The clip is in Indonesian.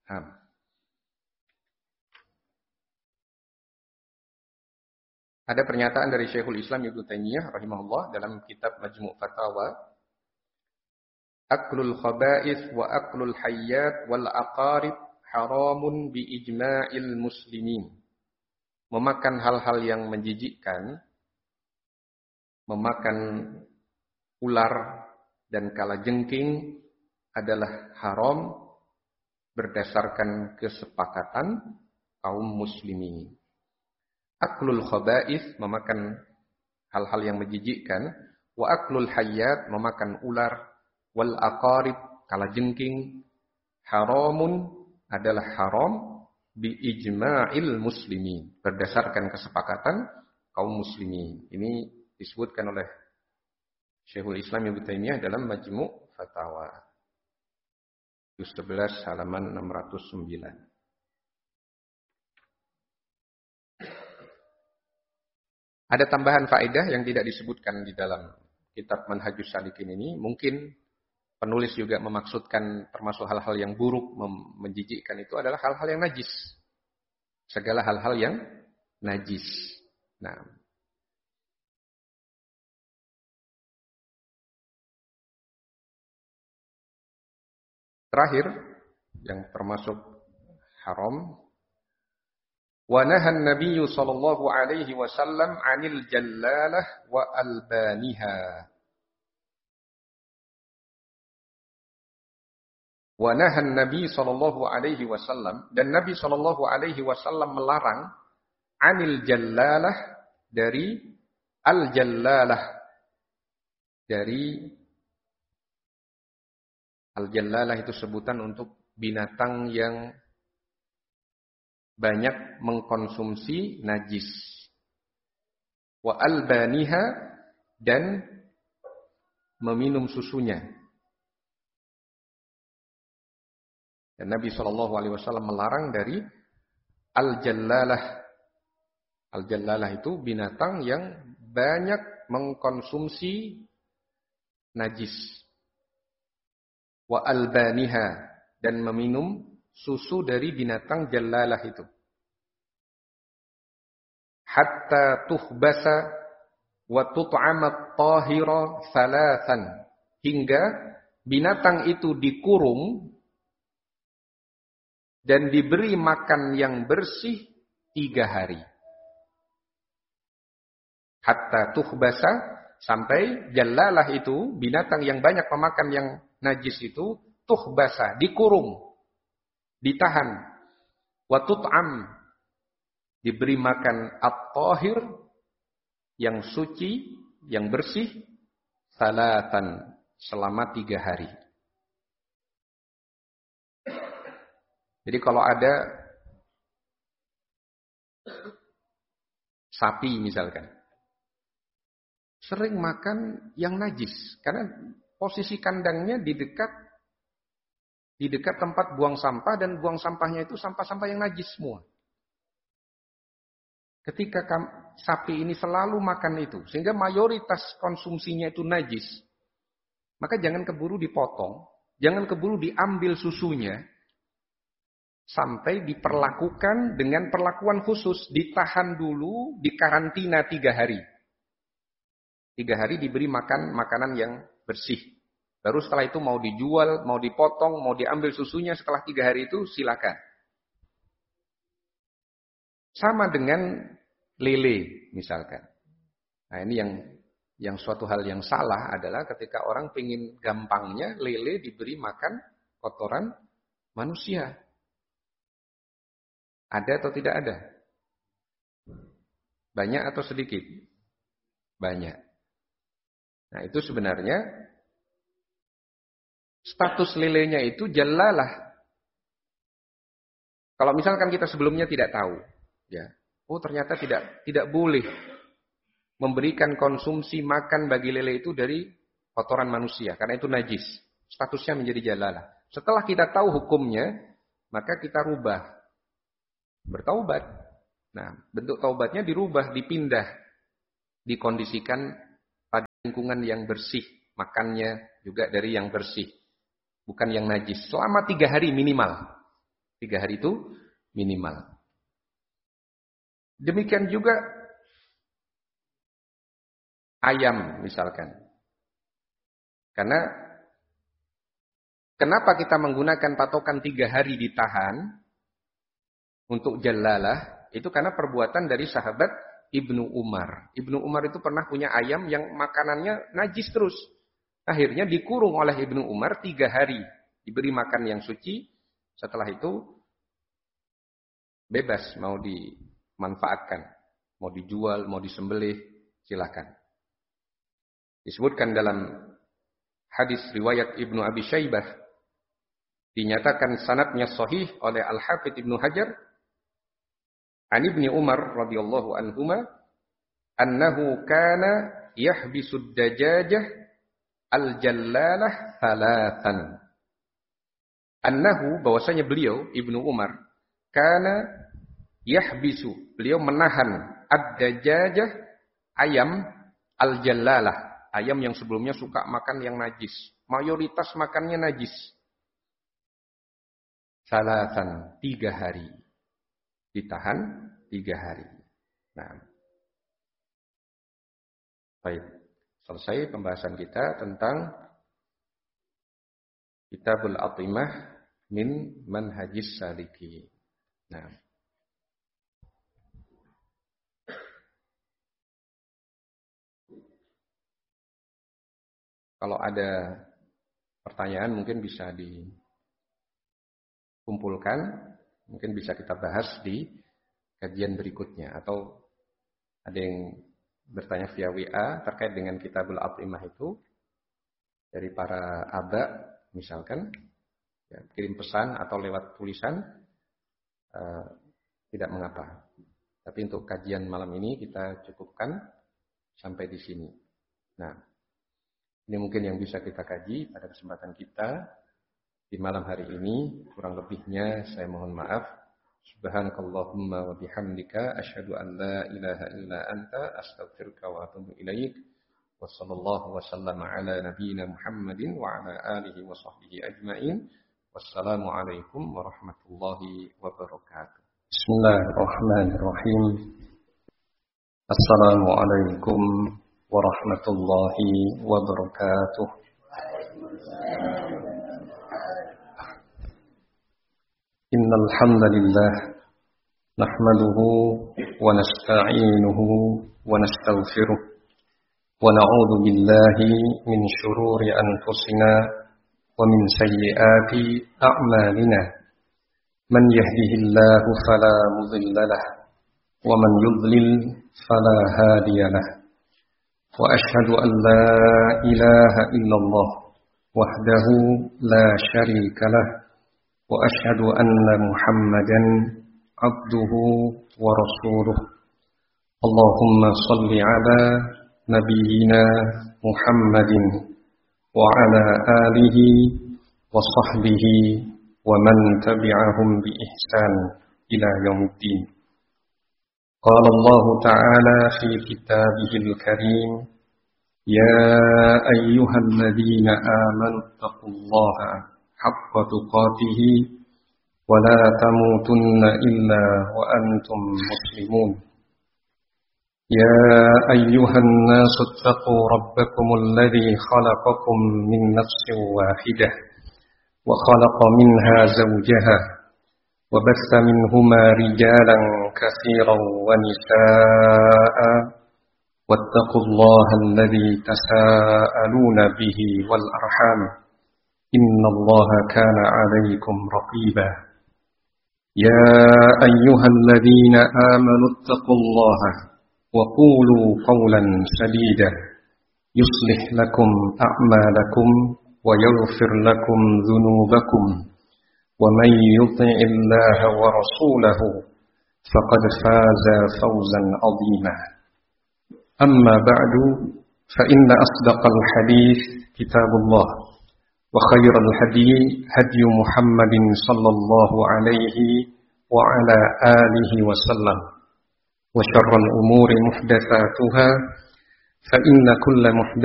Nah, ada pernyataan dari Syekhul Islam Ibnu Taimiyah rahimahullah dalam kitab Majmu' Fatawa, aklul khaba'ith wa aklul hayyat wal aqarib haramun bi ijma'il muslimin. Memakan hal-hal yang menjijikkan, memakan ular dan kalajengking adalah haram berdasarkan kesepakatan kaum muslimin. Aklul khaba'ith, memakan hal-hal yang menjijikkan, wa aklul hayyat, memakan ular, wal aqarib, kalajengking, haramun, adalah haram bi ijma'il muslimin, berdasarkan kesepakatan kaum muslimin. Ini disebutkan oleh Syekhul Islam Ibnu Taimiyah dalam Majmu' Fatawa juz 11 halaman 609. Ada tambahan faedah yang tidak disebutkan di dalam kitab Manhajus Salikin ini. Mungkin penulis juga memaksudkan termasuk hal-hal yang buruk, menjijikkan itu adalah hal-hal yang najis. Segala hal-hal yang najis. Nah, terakhir yang termasuk haram, wa nahan nabiyyu sallallahu alaihi wasallam 'anil jallalah wa albaniha. Wa nahan nabi sallallahu alaihi wasallam, dan Nabi sallallahu alaihi wasallam melarang 'anil jallalah, dari al-jallalah, dari al-jallalah itu sebutan untuk binatang yang banyak mengkonsumsi najis. Wa albaniha, dan meminum susunya. Dan Nabi SAW melarang dari al-jallalah. Al-jallalah itu binatang yang banyak mengkonsumsi najis. Wa albaniha, dan meminum susu dari binatang jallalah itu. Hatta tuhbasa wa tut'amat tahira thalathan, hingga binatang itu dikurung dan diberi makan yang bersih 3 hari. Hatta tuhbasa, sampai jallalah itu, binatang yang banyak memakan yang najis itu, tuhbasa, dikurung, ditahan. Wa tut'am, diberi makan at-tahir, yang suci, yang bersih, salatan, selama 3 hari. Jadi kalau ada sapi misalkan, sering makan yang najis, karena posisi kandangnya di dekat tempat buang sampah, dan buang sampahnya itu sampah-sampah yang najis semua. Ketika sapi ini selalu makan itu, sehingga mayoritas konsumsinya itu najis, maka jangan keburu dipotong, jangan keburu diambil susunya, sampai diperlakukan dengan perlakuan khusus, ditahan dulu, dikarantina 3 hari. 3 hari diberi makan makanan yang bersih. Baru setelah itu mau dijual, mau dipotong, mau diambil susunya setelah 3 hari itu silakan. Sama dengan lele misalkan. Nah ini yang suatu hal yang salah adalah ketika orang pengin gampangnya lele diberi makan kotoran manusia. Ada atau tidak ada? Banyak atau sedikit? Banyak. Nah itu sebenarnya status lelenya itu jallalah. Kalau misalkan kita sebelumnya tidak tahu, ya, oh ternyata tidak boleh memberikan konsumsi makan bagi lele itu dari kotoran manusia, karena itu najis. Statusnya menjadi jallalah. Setelah kita tahu hukumnya, maka kita rubah. Bertaubat. Nah, bentuk taubatnya dirubah, dipindah, dikondisikan pada lingkungan yang bersih, makannya juga dari yang bersih, bukan yang najis. Selama 3 hari minimal. 3 hari itu minimal. Demikian juga ayam misalkan. Karena kenapa kita menggunakan patokan 3 hari ditahan untuk jalalah? Itu karena perbuatan dari sahabat Ibnu Umar. Ibnu Umar itu pernah punya ayam yang makanannya najis terus. Akhirnya dikurung oleh Ibnu Umar 3 hari. Diberi makan yang suci. Setelah itu bebas mau dimanfaatkan. Mau dijual, mau disembelih, silakan. Disebutkan dalam hadis riwayat Ibnu Abi Syaibah. Dinyatakan sanadnya sahih oleh Al-Hafidz Ibnu Hajar. An Ibni Umar radhiyallahu anhuma. Annahu kana yahbisud dajajah al-jallalah thalathan. Annahu, bahwasanya beliau Ibnu Umar, kana yahbisu, beliau menahan ad-dajajah, ayam al-jallalah, ayam yang sebelumnya suka makan yang najis, mayoritas makannya najis. Salatan, 3 hari, ditahan 3 hari. Nah, baik, selesai pembahasan kita tentang Kitabul Atimah min Manhajis Saliki. Nah, kalau ada pertanyaan mungkin bisa dikumpulkan, mungkin bisa kita bahas di kajian berikutnya, atau ada yang bertanya via WA terkait dengan Kitabul Atimah itu dari para aba misalkan, ya, kirim pesan atau lewat tulisan, tidak mengapa. Tapi untuk kajian malam ini kita cukupkan sampai di sini. Nah, ini mungkin yang bisa kita kaji pada kesempatan kita di malam hari ini. Kurang lebihnya saya mohon maaf. Subhanakallahumma wa bihamdika asyhadu an la ilaha illa anta astaghfiruka wa atubu ilaik. Wa sallallahu wa sallama ala nabiyyina Muhammadin wa ala alihi wa sahbihi ajma'in. Wassalamu alaikum warahmatullahi wabarakatuh. Bismillahirrahmanirrahim. Assalamu alaikum warahmatullahi wabarakatuh. Innal hamdalillah nahmaduhu wa nasta'inuhu wa nastaghfiruh. ونعوذ بالله من شرور أنفسنا ومن سيئات أعمالنا من يهده الله فلا مضل له ومن يضلل فلا هادي له وأشهد أن لا إله إلا الله وحده لا شريك له وأشهد أن محمدا عبده ورسوله اللهم صل على نبينا محمد وعلى آله وصحبه ومن تبعهم بإحسان إلى يوم الدين. قال الله تعالى في كتابه الكريم يا أيها الذين آمنوا اتقوا الله حق تقاته ولا تموتن إلا وأنتم مسلمون. يا أيها الناس اتقوا ربكم الذي خلقكم من نفس واحدة وخلق منها زوجها وبث منهما رجالا كثيرا ونساء واتقوا الله الذي تساءلون به والأرحام إن الله كان عليكم رقيبا. يا أيها الذين آمنوا اتقوا الله وقولوا قولا سديدا يصلح لكم أعمالكم ويغفر لكم ذنوبكم ومن يطع الله ورسوله فقد فاز فوزا عظيما. أما بعد فإن أصدق الحديث كتاب الله وخير الهدي هدي محمد صلى الله عليه وعلى آله وسلم وشر الأمور محدثاتها فإن كل محدثة